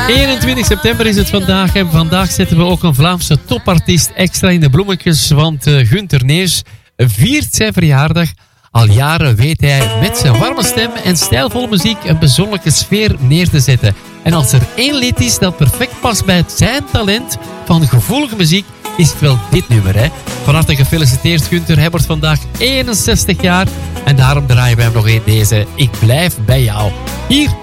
21 september is het vandaag en vandaag zetten we ook een Vlaamse topartiest extra in de bloemetjes, want Gunther Neers viert zijn verjaardag. Al jaren weet hij met zijn warme stem en stijlvolle muziek een bijzondere sfeer neer te zetten. En als er één lied is dat perfect past bij zijn talent van gevoelige muziek, is het wel dit nummer. Hè? Van harte gefeliciteerd Gunther, hij wordt vandaag 61 jaar en daarom draaien wij hem nog in deze Ik blijf bij jou. Hier